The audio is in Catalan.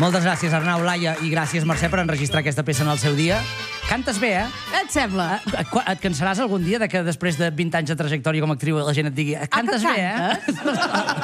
Moltes gràcies, Arnau, Laia, i gràcies, Mercè, per enregistrar aquesta peça en el seu dia. Cantes bé, eh? Et sembla? Et cansaràs algun dia de que després de 20 anys de trajectòria com a actriu la gent et digui cantes bé, eh?